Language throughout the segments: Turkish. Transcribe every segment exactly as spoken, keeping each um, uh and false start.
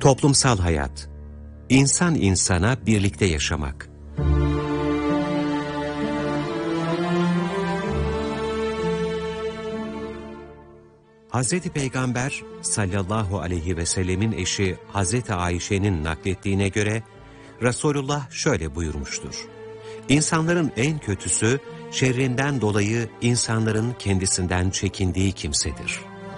Toplumsal hayat, İnsan insana birlikte yaşamak. Hazreti Peygamber sallallahu aleyhi ve sellemin eşi Hazreti Ayşe'nin naklettiğine göre Resulullah şöyle buyurmuştur: İnsanların en kötüsü, şerrinden dolayı insanların kendisinden çekindiği kimsedir.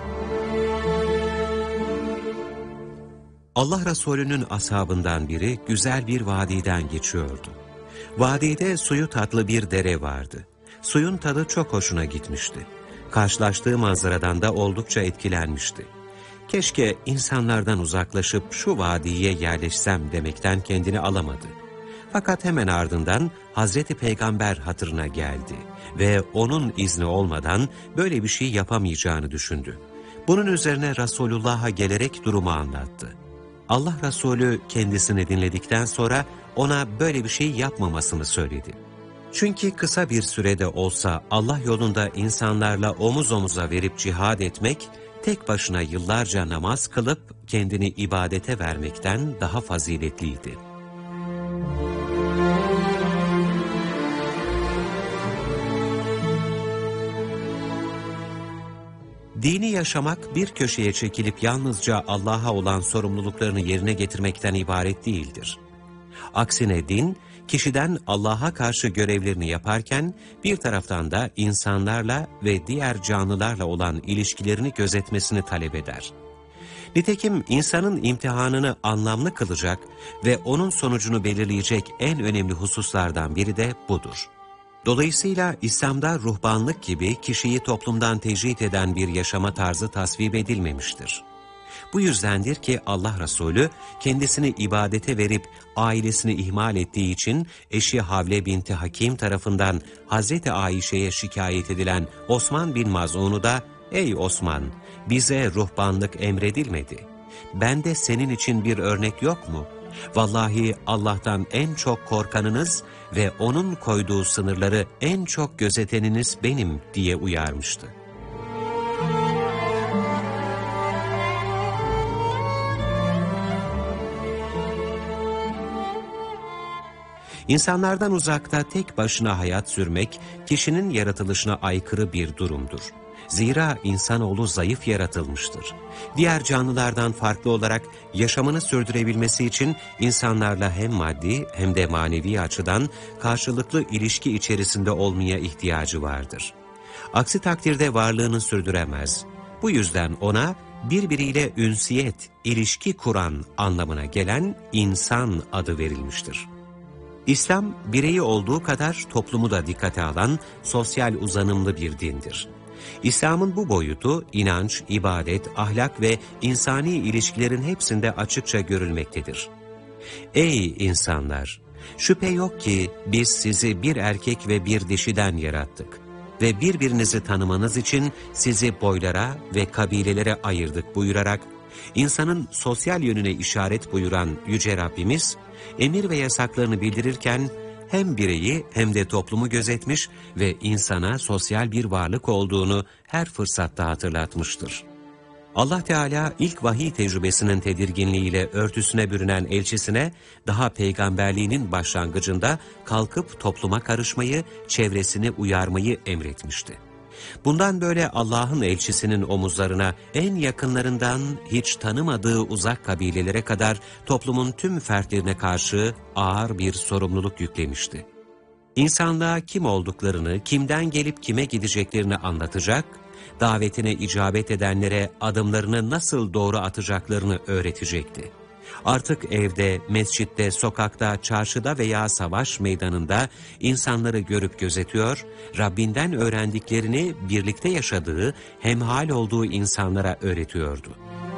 Allah Resulü'nün ashabından biri güzel bir vadiden geçiyordu. Vadide suyu tatlı bir dere vardı. Suyun tadı çok hoşuna gitmişti. Karşılaştığı manzaradan da oldukça etkilenmişti. Keşke insanlardan uzaklaşıp şu vadiye yerleşsem demekten kendini alamadı. Fakat hemen ardından Hazreti Peygamber hatırına geldi ve onun izni olmadan böyle bir şey yapamayacağını düşündü. Bunun üzerine Resulullah'a gelerek durumu anlattı. Allah Resulü kendisini dinledikten sonra ona böyle bir şey yapmamasını söyledi. Çünkü kısa bir sürede olsa Allah yolunda insanlarla omuz omuza verip cihad etmek, tek başına yıllarca namaz kılıp kendini ibadete vermekten daha faziletliydi. Dini yaşamak bir köşeye çekilip yalnızca Allah'a olan sorumluluklarını yerine getirmekten ibaret değildir. Aksine din, kişiden Allah'a karşı görevlerini yaparken bir taraftan da insanlarla ve diğer canlılarla olan ilişkilerini gözetmesini talep eder. Nitekim insanın imtihanını anlamlı kılacak ve onun sonucunu belirleyecek en önemli hususlardan biri de budur. Dolayısıyla İslam'da ruhbanlık gibi kişiyi toplumdan tecrit eden bir yaşama tarzı tasvip edilmemiştir. Bu yüzdendir ki Allah Resulü kendisini ibadete verip ailesini ihmal ettiği için eşi Havle binti Hakim tarafından Hazreti Ayşe'ye şikayet edilen Osman bin Maz'un'u da "Ey Osman, bize ruhbanlık emredilmedi. Bende senin için bir örnek yok mu? Vallahi Allah'tan en çok korkanınız ve O'nun koyduğu sınırları en çok gözeteniniz benim" diye uyarmıştı. İnsanlardan uzakta tek başına hayat sürmek, kişinin yaratılışına aykırı bir durumdur. Zira insanoğlu zayıf yaratılmıştır. Diğer canlılardan farklı olarak yaşamını sürdürebilmesi için insanlarla hem maddi hem de manevi açıdan karşılıklı ilişki içerisinde olmaya ihtiyacı vardır. Aksi takdirde varlığını sürdüremez. Bu yüzden ona birbiriyle ünsiyet, ilişki kuran anlamına gelen insan adı verilmiştir. İslam, bireyi olduğu kadar toplumu da dikkate alan sosyal uzanımlı bir dindir. İslam'ın bu boyutu, inanç, ibadet, ahlak ve insani ilişkilerin hepsinde açıkça görülmektedir. Ey insanlar! Şüphe yok ki biz sizi bir erkek ve bir dişiden yarattık ve birbirinizi tanımanız için sizi boylara ve kabilelere ayırdık buyurarak, insanın sosyal yönüne işaret buyuran Yüce Rabbimiz, emir ve yasaklarını bildirirken hem bireyi hem de toplumu gözetmiş ve insana sosyal bir varlık olduğunu her fırsatta hatırlatmıştır. Allah Teala ilk vahiy tecrübesinin tedirginliğiyle örtüsüne bürünen elçisine daha peygamberliğinin başlangıcında kalkıp topluma karışmayı, çevresini uyarmayı emretmişti. Bundan böyle Allah'ın elçisinin omuzlarına en yakınlarından hiç tanımadığı uzak kabilelere kadar toplumun tüm fertlerine karşı ağır bir sorumluluk yüklemişti. İnsanlığa kim olduklarını, kimden gelip kime gideceklerini anlatacak, davetine icabet edenlere adımlarını nasıl doğru atacaklarını öğretecekti. Artık evde, mescitte, sokakta, çarşıda veya savaş meydanında insanları görüp gözetiyor, Rabbinden öğrendiklerini birlikte yaşadığı, hemhal olduğu insanlara öğretiyordu.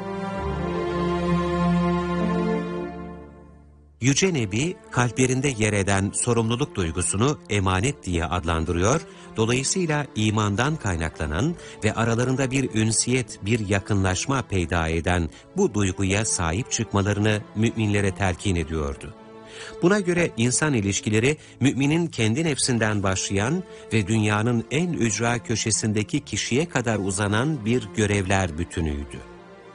Yüce Nebi, kalplerinde yer eden sorumluluk duygusunu emanet diye adlandırıyor, dolayısıyla imandan kaynaklanan ve aralarında bir ünsiyet, bir yakınlaşma peyda eden bu duyguya sahip çıkmalarını müminlere telkin ediyordu. Buna göre insan ilişkileri, müminin kendi nefsinden başlayan ve dünyanın en ücra köşesindeki kişiye kadar uzanan bir görevler bütünüydü.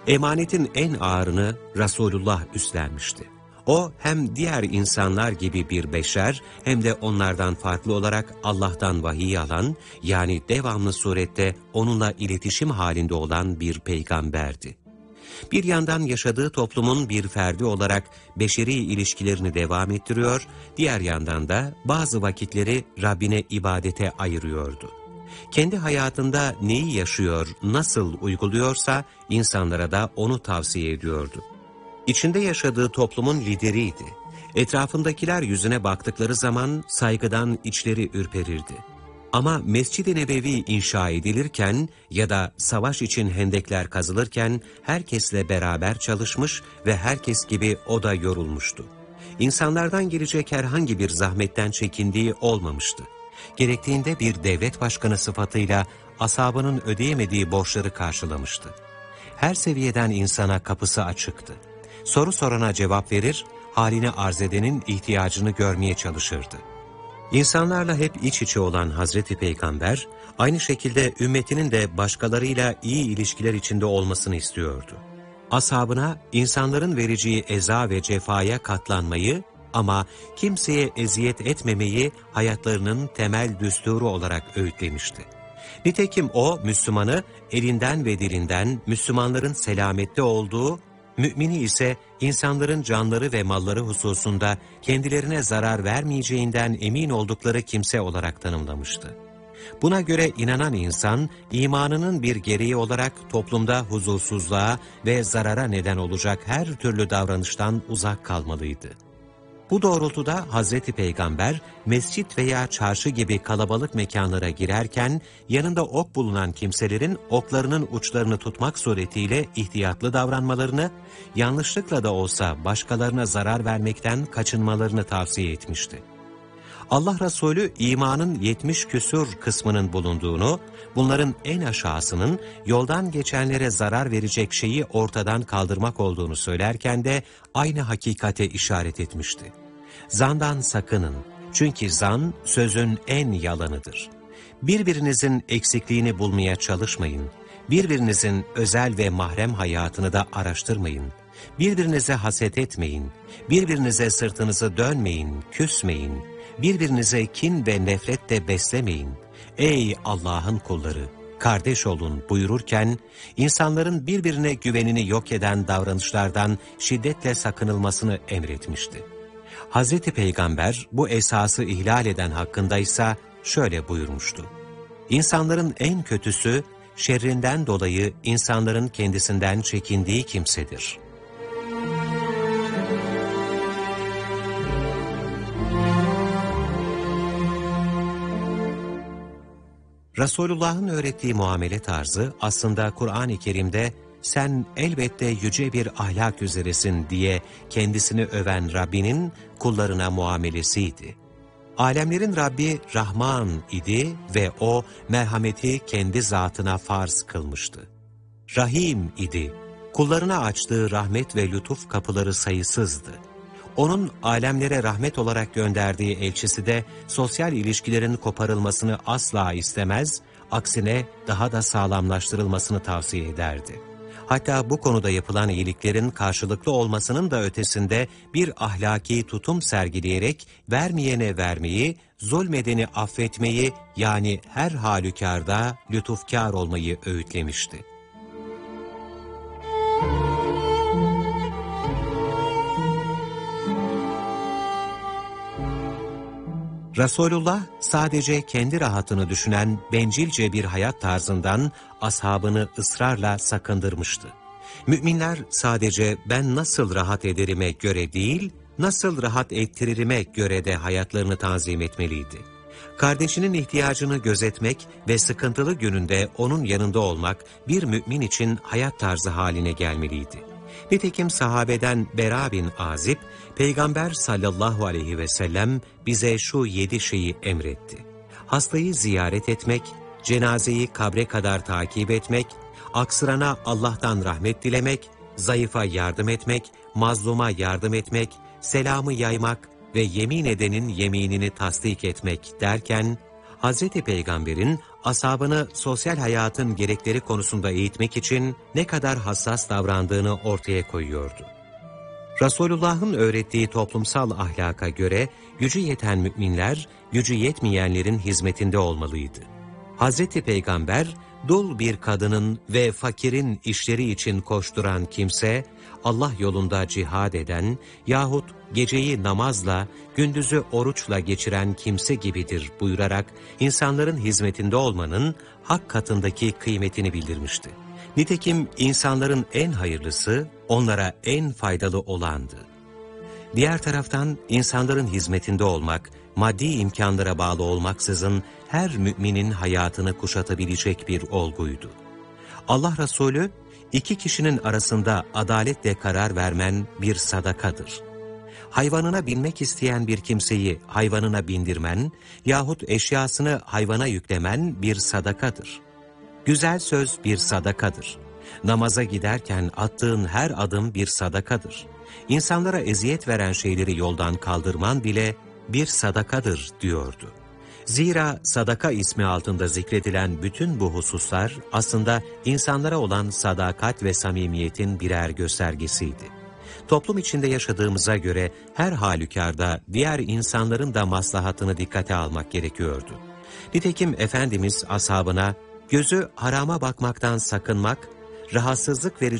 Emanetin en ağırını Resulullah üstlenmişti. O hem diğer insanlar gibi bir beşer hem de onlardan farklı olarak Allah'tan vahiy alan, yani devamlı surette onunla iletişim halinde olan bir peygamberdi. Bir yandan yaşadığı toplumun bir ferdi olarak beşeri ilişkilerini devam ettiriyor, diğer yandan da bazı vakitleri Rabbine ibadete ayırıyordu. Kendi hayatında neyi yaşıyor, nasıl uyguluyorsa insanlara da onu tavsiye ediyordu. İçinde yaşadığı toplumun lideriydi. Etrafındakiler yüzüne baktıkları zaman saygıdan içleri ürperirdi. Ama Mescid-i Nebevi inşa edilirken ya da savaş için hendekler kazılırken herkesle beraber çalışmış ve herkes gibi o da yorulmuştu. İnsanlardan gelecek herhangi bir zahmetten çekindiği olmamıştı. Gerektiğinde bir devlet başkanı sıfatıyla ashabının ödeyemediği borçları karşılamıştı. Her seviyeden insana kapısı açıktı. Soru sorana cevap verir, halini arz edenin ihtiyacını görmeye çalışırdı. İnsanlarla hep iç içe olan Hazreti Peygamber, aynı şekilde ümmetinin de başkalarıyla iyi ilişkiler içinde olmasını istiyordu. Ashabına insanların vereceği eza ve cefaya katlanmayı ama kimseye eziyet etmemeyi hayatlarının temel düsturu olarak öğütlemişti. Nitekim o, Müslümanı elinden ve dilinden Müslümanların selamette olduğu, mümini ise insanların canları ve malları hususunda kendilerine zarar vermeyeceğinden emin oldukları kimse olarak tanımlamıştı. Buna göre inanan insan, imanının bir gereği olarak toplumda huzursuzluğa ve zarara neden olacak her türlü davranıştan uzak kalmalıydı. Bu doğrultuda Hazreti Peygamber, mescit veya çarşı gibi kalabalık mekanlara girerken, yanında ok bulunan kimselerin oklarının uçlarını tutmak suretiyle ihtiyatlı davranmalarını, yanlışlıkla da olsa başkalarına zarar vermekten kaçınmalarını tavsiye etmişti. Allah Resulü imanın yetmiş küsur kısmının bulunduğunu, bunların en aşağısının yoldan geçenlere zarar verecek şeyi ortadan kaldırmak olduğunu söylerken de aynı hakikate işaret etmişti. Zandan sakının, çünkü zan sözün en yalanıdır. Birbirinizin eksikliğini bulmaya çalışmayın, birbirinizin özel ve mahrem hayatını da araştırmayın, birbirinize haset etmeyin, birbirinize sırtınızı dönmeyin, küsmeyin, birbirinize kin ve nefret de beslemeyin. Ey Allah'ın kulları, kardeş olun buyururken, insanların birbirine güvenini yok eden davranışlardan şiddetle sakınılmasını emretmişti. Hazreti Peygamber bu esası ihlal eden hakkındaysa şöyle buyurmuştu: İnsanların en kötüsü, şerrinden dolayı insanların kendisinden çekindiği kimsedir. Resulullah'ın öğrettiği muamele tarzı aslında Kur'an-ı Kerim'de sen elbette yüce bir ahlak üzeresin diye kendisini öven Rabbinin kullarına muamelesiydi. Alemlerin Rabbi Rahman idi ve o merhameti kendi zatına farz kılmıştı. Rahim idi, kullarına açtığı rahmet ve lütuf kapıları sayısızdı. Onun alemlere rahmet olarak gönderdiği elçisi de sosyal ilişkilerin koparılmasını asla istemez, aksine daha da sağlamlaştırılmasını tavsiye ederdi. Hatta bu konuda yapılan iyiliklerin karşılıklı olmasının da ötesinde bir ahlaki tutum sergileyerek vermeyene vermeyi, zulmedeni affetmeyi, yani her halükarda lütufkar olmayı öğütlemişti. Resulullah sadece kendi rahatını düşünen bencilce bir hayat tarzından ashabını ısrarla sakındırmıştı. Müminler sadece ben nasıl rahat ederime göre değil, nasıl rahat ettiririme göre de hayatlarını tanzim etmeliydi. Kardeşinin ihtiyacını gözetmek ve sıkıntılı gününde onun yanında olmak bir mümin için hayat tarzı haline gelmeliydi. Nitekim sahabeden Bera bin Azib, Peygamber sallallahu aleyhi ve sellem bize şu yedi şeyi emretti: hastayı ziyaret etmek, cenazeyi kabre kadar takip etmek, aksırana Allah'tan rahmet dilemek, zayıfa yardım etmek, mazluma yardım etmek, selamı yaymak ve yemin edenin yeminini tasdik etmek derken, Hazreti Peygamber'in ashabını sosyal hayatın gerekleri konusunda eğitmek için ne kadar hassas davrandığını ortaya koyuyordu. Resulullah'ın öğrettiği toplumsal ahlaka göre gücü yeten müminler, gücü yetmeyenlerin hizmetinde olmalıydı. Hazreti Peygamber, dul bir kadının ve fakirin işleri için koşturan kimse, Allah yolunda cihad eden yahut geceyi namazla, gündüzü oruçla geçiren kimse gibidir buyurarak insanların hizmetinde olmanın hak katındaki kıymetini bildirmişti. Nitekim insanların en hayırlısı, onlara en faydalı olandı. Diğer taraftan insanların hizmetinde olmak, maddi imkanlara bağlı olmaksızın her müminin hayatını kuşatabilecek bir olguydu. Allah Resulü, iki kişinin arasında adaletle karar vermen bir sadakadır. Hayvanına binmek isteyen bir kimseyi hayvanına bindirmen yahut eşyasını hayvana yüklemen bir sadakadır. Güzel söz bir sadakadır. Namaza giderken attığın her adım bir sadakadır. İnsanlara eziyet veren şeyleri yoldan kaldırman bile bir sadakadır diyordu. Zira sadaka ismi altında zikredilen bütün bu hususlar aslında insanlara olan sadakat ve samimiyetin birer göstergesiydi. Toplum içinde yaşadığımıza göre her halükarda diğer insanların da maslahatını dikkate almak gerekiyordu. Nitekim Efendimiz ashabına gözü harama bakmaktan sakınmak, rahatsızlık verici